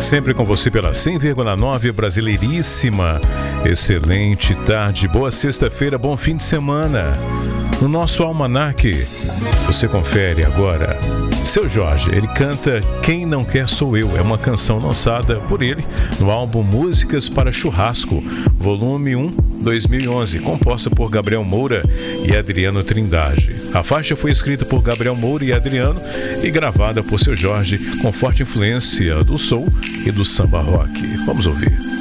Sempre com você pela 100,9 Brasileiríssima. Excelente tarde, boa sexta-feira, bom fim de semana. No nosso almanaque, você confere agora. Seu Jorge, ele canta Quem Não Quer Sou Eu. É uma canção lançada por ele no álbum Músicas para Churrasco, volume 1, 2011, composta por Gabriel Moura e Adriano Trindade. A faixa foi escrita por Gabriel Moura e Adriano e gravada por Seu Jorge, com forte influência do soul e do samba rock. Vamos ouvir.